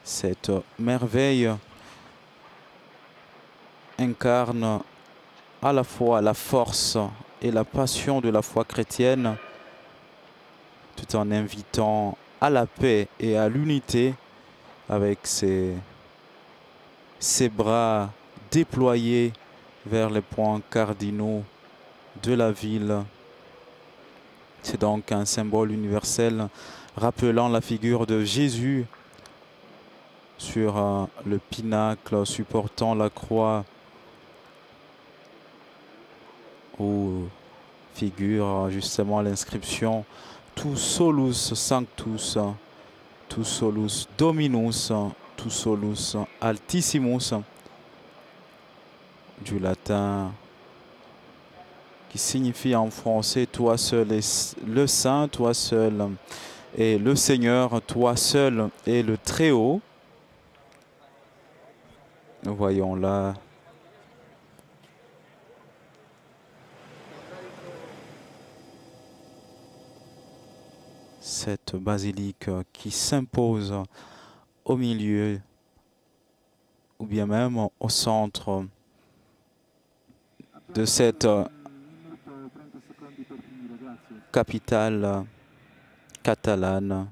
Cette merveille incarne à la fois la force et la passion de la foi chrétienne, tout en invitant à la paix et à l'unité avec ses bras déployés vers les points cardinaux de la ville. C'est donc un symbole universel rappelant la figure de Jésus sur le pinacle supportant la croix, où figure justement l'inscription Tu solus sanctus, tu solus dominus, tu solus altissimus, du latin qui signifie en français toi seul est le Saint, toi seul est le Seigneur, toi seul est le Très-Haut. Nous voyons là cette basilique qui s'impose au milieu ou bien même au centre de cette capitale catalane.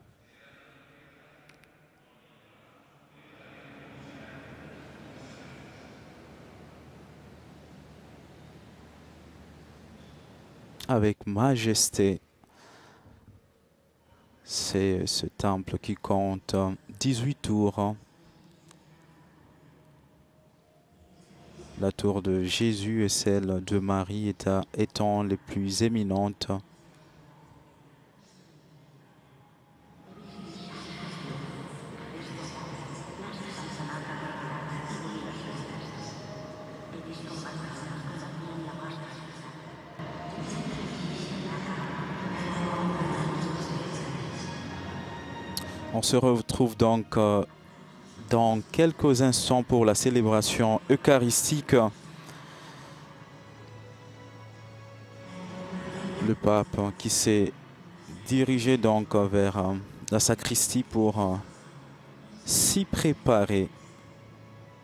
Avec majesté, c'est ce temple qui compte 18 tours. La tour de Jésus et celle de Marie étant les plus éminentes. On se retrouve donc dans quelques instants pour la célébration eucharistique. Le pape qui s'est dirigé donc vers la sacristie pour s'y préparer